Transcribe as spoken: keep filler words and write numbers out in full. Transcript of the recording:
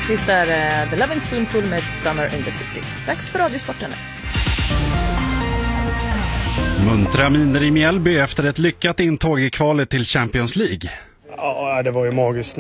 Visst är det The Loving Spoonful med Summer in the City. Dags för Radiosporten. Muntra miner i Mjällby efter ett lyckat intåg i kvalet till Champions League. Ja, det var ju magiskt.